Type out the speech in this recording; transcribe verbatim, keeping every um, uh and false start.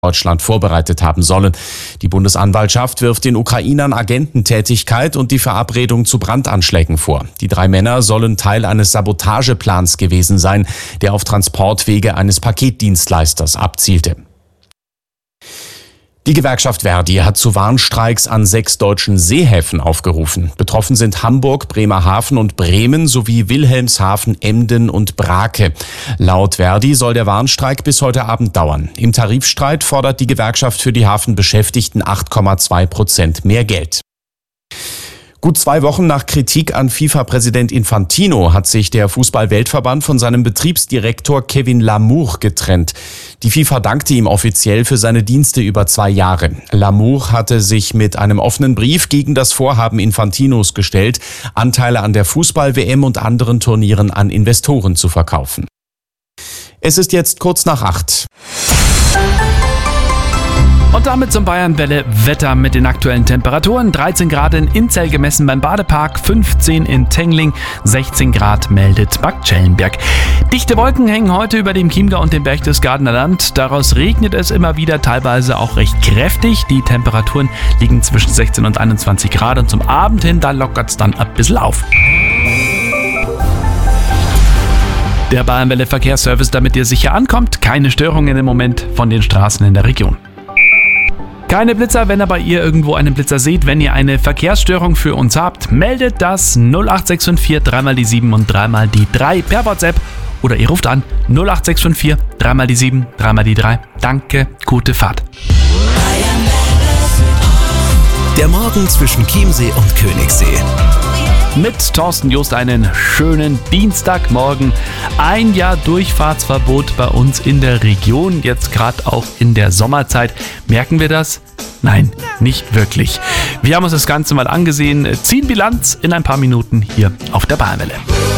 Deutschland vorbereitet haben sollen. Die Bundesanwaltschaft wirft den Ukrainern Agententätigkeit und die Verabredung zu Brandanschlägen vor. Die drei Männer sollen Teil eines Sabotageplans gewesen sein, der auf Transportwege eines Paketdienstleisters abzielte. Die Gewerkschaft Verdi hat zu Warnstreiks an sechs deutschen Seehäfen aufgerufen. Betroffen sind Hamburg, Bremerhaven und Bremen sowie Wilhelmshaven, Emden und Brake. Laut Verdi soll der Warnstreik bis heute Abend dauern. Im Tarifstreit fordert die Gewerkschaft für die Hafenbeschäftigten acht Komma zwei Prozent mehr Geld. Gut zwei Wochen nach Kritik an FIFA-Präsident Infantino hat sich der Fußball-Weltverband von seinem Betriebsdirektor Kevin Lamour getrennt. Die FIFA dankte ihm offiziell für seine Dienste über zwei Jahre. Lamour hatte sich mit einem offenen Brief gegen das Vorhaben Infantinos gestellt, Anteile an der Fußball-W M und anderen Turnieren an Investoren zu verkaufen. Es ist jetzt kurz nach acht. Und damit zum Bayern-Welle-Wetter mit den aktuellen Temperaturen. dreizehn Grad in Inzell gemessen beim Badepark, fünfzehn in Tengling, sechzehn Grad meldet Bad Schellenberg. Dichte Wolken hängen heute über dem Chiemgau und dem Berchtesgadener Land. Daraus regnet es immer wieder, teilweise auch recht kräftig. Die Temperaturen liegen zwischen sechzehn und einundzwanzig Grad und zum Abend hin, da lockert es dann ein bisschen auf. Der Bayern-Welle-Verkehrsservice, damit ihr sicher ankommt. Keine Störungen im Moment von den Straßen in der Region. Keine Blitzer, wenn aber ihr irgendwo einen Blitzer seht, wenn ihr eine Verkehrsstörung für uns habt, meldet das null acht sechs fünf vier drei mal die sieben und drei mal die drei per WhatsApp oder ihr ruft an null acht sechs fünf vier drei mal die sieben, drei mal die drei. Danke, gute Fahrt. Der Morgen zwischen Chiemsee und Königssee. Mit Thorsten Jost einen schönen Dienstagmorgen. Ein Jahr Durchfahrtsverbot bei uns in der Region, jetzt gerade auch in der Sommerzeit. Merken wir das? Nein, nicht wirklich. Wir haben uns das Ganze mal angesehen, ziehen Bilanz in ein paar Minuten hier auf der Bayernwelle.